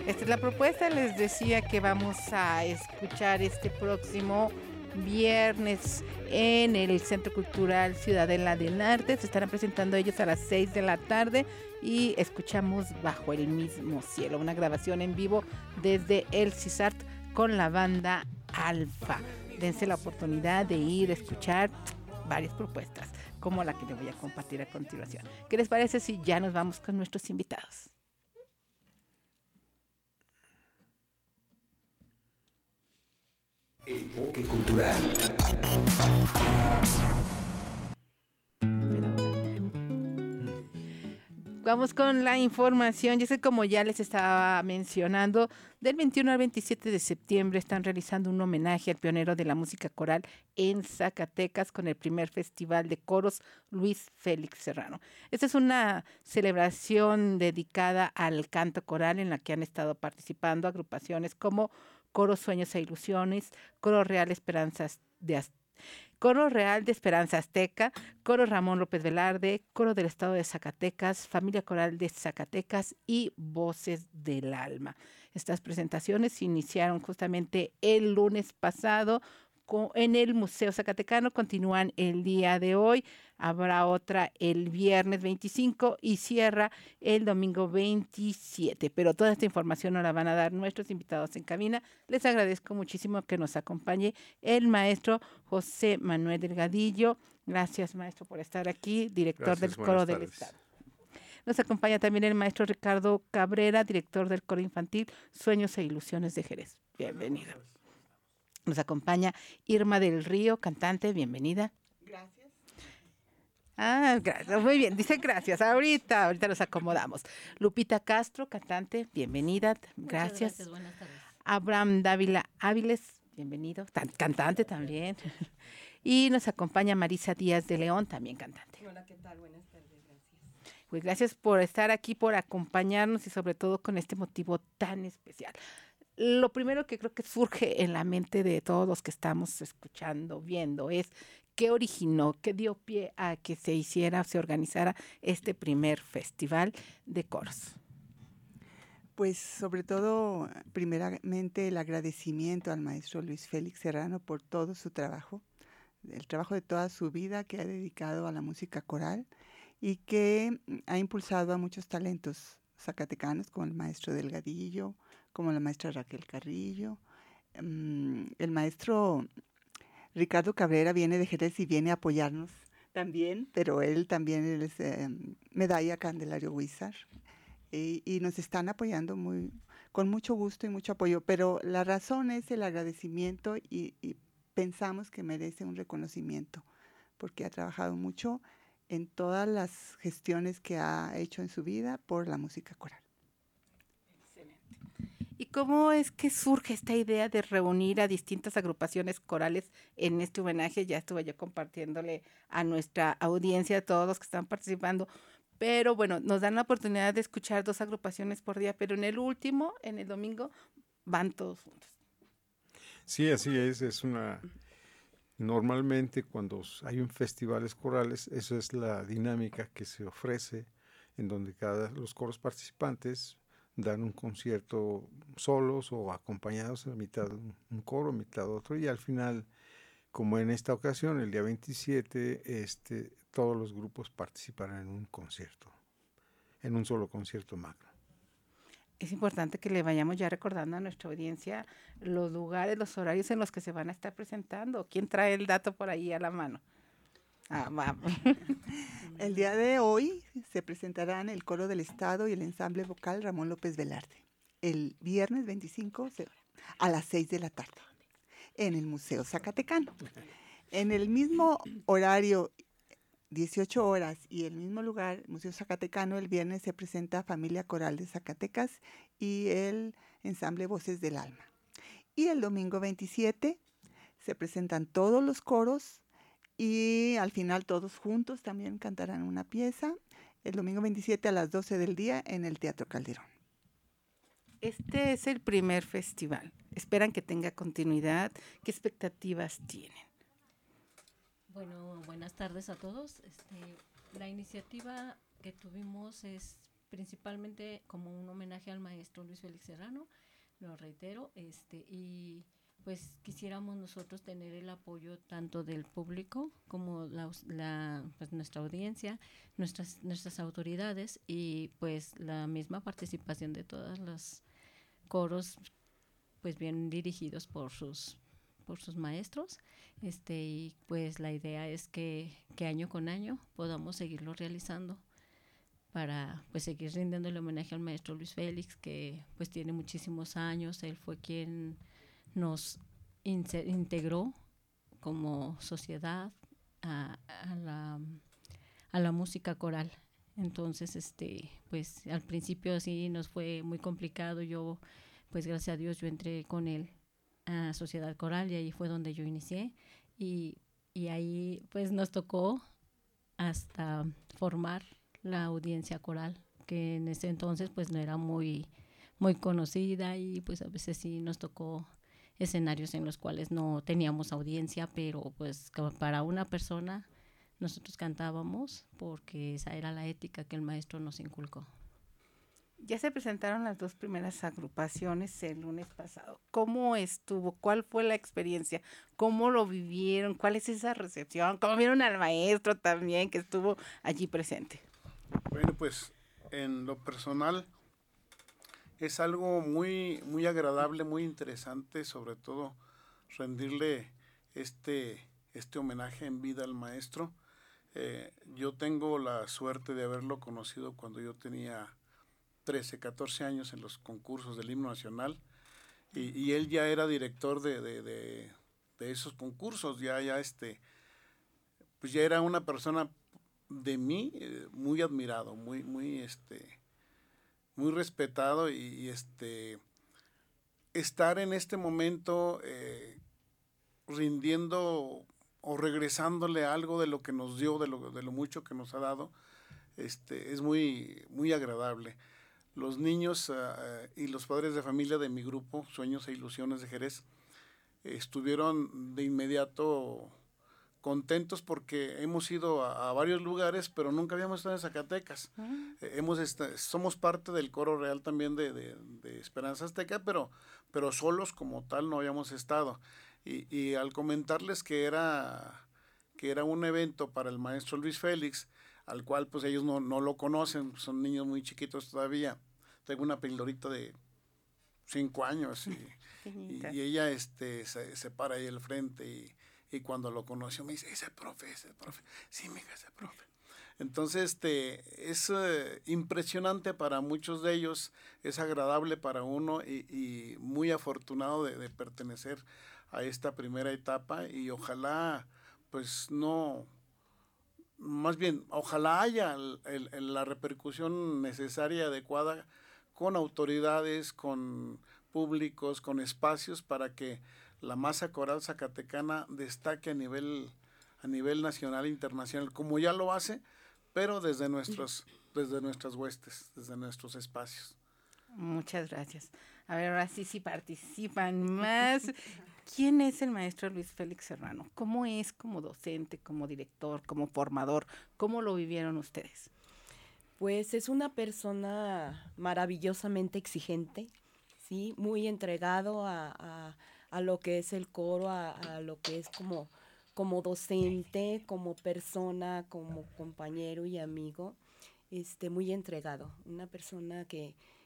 Esta es la propuesta. Les decía que vamos a escuchar este próximo viernes en el Centro Cultural Ciudadela del Arte. Se estarán presentando ellos a las 6 de la tarde y escuchamos Bajo el Mismo Cielo, una grabación en vivo desde el CISART con la banda Alfa. Dense la oportunidad de ir a escuchar varias propuestas, como la que les voy a compartir a continuación. ¿Qué les parece si ya nos vamos con nuestros invitados? Enfoque cultural. Vamos con la información. Ya sé, como ya les estaba mencionando, del 21 al 27 de septiembre están realizando un homenaje al pionero de la música coral en Zacatecas con el primer festival de coros Luis Félix Serrano. Esta es una celebración dedicada al canto coral en la que han estado participando agrupaciones como Coro Sueños e Ilusiones, Coro Real Esperanzas de Coro Real de Esperanza Azteca, Coro Ramón López Velarde, Coro del Estado de Zacatecas, Familia Coral de Zacatecas y Voces del Alma. Estas presentaciones se iniciaron justamente el lunes pasado en el Museo Zacatecano, continúan el día de hoy, habrá otra el viernes 25 y cierra el domingo 27, pero toda esta información nos la van a dar nuestros invitados en cabina. Les agradezco muchísimo que nos acompañe el maestro José Manuel Delgadillo. Gracias, maestro, por estar aquí, director del Coro del Estado. Nos acompaña también el maestro Ricardo Cabrera, director del Coro Infantil Sueños e Ilusiones de Jerez. Bienvenido. Nos acompaña Irma del Río, cantante, bienvenida. Gracias. Gracias, muy bien, dice gracias. Ahorita nos acomodamos. Lupita Castro, cantante, bienvenida. Gracias. Buenas tardes. Abraham Dávila Áviles, bienvenido. Cantante también. Y nos acompaña Marisa Díaz de León, también cantante. Hola, ¿qué tal? Buenas tardes, gracias. Pues gracias por estar aquí, por acompañarnos y sobre todo con este motivo tan especial. Lo primero que creo que surge en la mente de todos los que estamos escuchando, viendo, es qué originó, qué dio pie a que se organizara este primer festival de coros. Pues sobre todo, primeramente el agradecimiento al maestro Luis Félix Serrano por todo su trabajo, el trabajo de toda su vida que ha dedicado a la música coral y que ha impulsado a muchos talentos zacatecanos, como el maestro Delgadillo, como la maestra Raquel Carrillo. El maestro Ricardo Cabrera viene de Jerez y viene a apoyarnos también, pero él también es medalla Candelario Huizar. Y nos están apoyando con mucho gusto y mucho apoyo, pero la razón es el agradecimiento y pensamos que merece un reconocimiento, porque ha trabajado mucho en todas las gestiones que ha hecho en su vida por la música coral. Excelente. ¿Y cómo es que surge esta idea de reunir a distintas agrupaciones corales en este homenaje? Ya estuve yo compartiéndole a nuestra audiencia, a todos los que están participando, pero bueno, nos dan la oportunidad de escuchar 2 agrupaciones por día, pero en el último, en el domingo, van todos juntos. Sí, así es normalmente cuando hay un festivales corales, eso es la dinámica que se ofrece, en donde los coros participantes dan un concierto solos o acompañados, a mitad un coro, mitad otro, y al final, como en esta ocasión, el día 27, todos los grupos participarán en un concierto, en un solo concierto magno. Es importante que le vayamos ya recordando a nuestra audiencia los lugares, los horarios en los que se van a estar presentando. ¿Quién trae el dato por ahí a la mano? Vamos. El día de hoy se presentarán el Coro del Estado y el ensamble vocal Ramón López Velarde. El viernes 25 a las 6 de la tarde en el Museo Zacatecano. En el mismo horario, 18 horas y el mismo lugar, Museo Zacatecano, el viernes se presenta Familia Coral de Zacatecas y el ensamble Voces del Alma. Y el domingo 27 se presentan todos los coros y al final todos juntos también cantarán una pieza. El domingo 27 a las 12 del día en el Teatro Calderón. Este es el primer festival. ¿Esperan que tenga continuidad? ¿Qué expectativas tienen? Bueno, buenas tardes a todos. La iniciativa que tuvimos es principalmente como un homenaje al maestro Luis Félix Serrano, lo reitero, y pues quisiéramos nosotros tener el apoyo tanto del público como pues nuestra audiencia, nuestras autoridades y pues la misma participación de todos los coros pues bien dirigidos por sus maestros, y pues la idea es que año con año podamos seguirlo realizando para pues seguir rindiéndole homenaje al maestro Luis Félix, que pues tiene muchísimos años. Él fue quien nos integró como sociedad a la música coral. Entonces, pues al principio sí nos fue muy complicado. Yo, pues gracias a Dios, yo entré con él a Sociedad Coral y ahí fue donde yo inicié. Y ahí pues nos tocó hasta formar la audiencia coral, que en ese entonces pues no era muy conocida y pues a veces sí nos tocó escenarios en los cuales no teníamos audiencia, pero pues para una persona nosotros cantábamos porque esa era la ética que el maestro nos inculcó. Ya se presentaron las 2 primeras agrupaciones el lunes pasado. ¿Cómo estuvo? ¿Cuál fue la experiencia? ¿Cómo lo vivieron? ¿Cuál es esa recepción? ¿Cómo vieron al maestro también que estuvo allí presente? Bueno, pues en lo personal es algo muy, muy agradable, muy interesante, sobre todo rendirle este homenaje en vida al maestro. Yo tengo la suerte de haberlo conocido cuando yo tenía 13, 14 años en los concursos del himno nacional y él ya era director de esos concursos, pues ya era una persona de mí muy admirado, muy respetado y estar en este momento rindiendo o regresándole algo de lo que nos dio, de lo mucho que nos ha dado, es muy, muy agradable. Los niños y los padres de familia de mi grupo, Sueños e Ilusiones de Jerez, estuvieron de inmediato contentos porque hemos ido a varios lugares, pero nunca habíamos estado en Zacatecas. Somos parte del coro real también de Esperanza Azteca, pero solos como tal no habíamos estado. Y al comentarles que era un evento para el maestro Luis Félix, al cual pues ellos no lo conocen, son niños muy chiquitos todavía. Tengo una pildorita de 5 años y ella se para ahí al frente y cuando lo conoció me dice, ese profe. Sí, mija, ese profe. Entonces, es impresionante para muchos de ellos, es agradable para uno y muy afortunado de pertenecer a esta primera etapa y ojalá, pues más bien, ojalá haya la repercusión necesaria, adecuada, con autoridades, con públicos, con espacios para que la masa coral zacatecana destaque a nivel nacional e internacional, como ya lo hace, pero desde nuestras huestes, desde nuestros espacios. Muchas gracias. A ver, ahora sí participan más. ¿Quién es el maestro Luis Félix Serrano? ¿Cómo es como docente, como director, como formador? ¿Cómo lo vivieron ustedes? Pues es una persona maravillosamente exigente, ¿sí? Muy entregado a lo que es el coro, a lo que es como docente, como persona, como compañero y amigo, muy entregado. Una persona que